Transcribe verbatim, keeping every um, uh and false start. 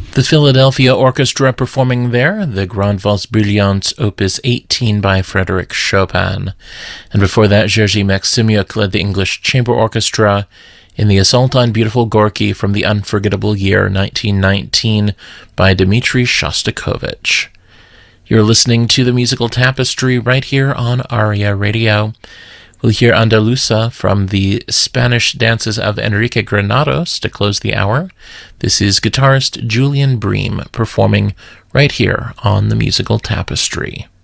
The Philadelphia Orchestra performing there, the Grande Valse Brillante, Opus eighteen by Frédéric Chopin. And before that, Jerzy Maximiuk led the English Chamber Orchestra in the Assault on Beautiful Gorky from the unforgettable year nineteen nineteen by Dmitri Shostakovich. You're listening to the Musical Tapestry right here on ARIA Radio. We'll hear Andalusa from the Spanish dances of Enrique Granados to close the hour. This is guitarist Julian Bream performing right here on the Musical Tapestry.